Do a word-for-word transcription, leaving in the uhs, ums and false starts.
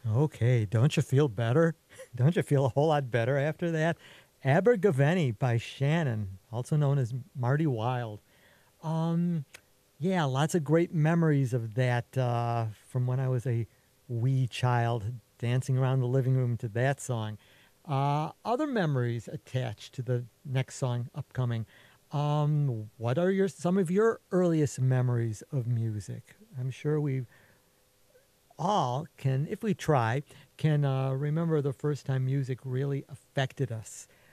Okay, don't you feel better? Don't you feel a whole lot better after that? Abergavenny by Shannon, also known as Marty Wilde. Um, yeah, lots of great memories of that uh, from when I was a wee child, dancing around the living room to that song. Uh, other memories attached to the next song upcoming. Um, what are your some of your earliest memories of music? I'm sure we all can, if we try, can uh, remember the first time music really affected us.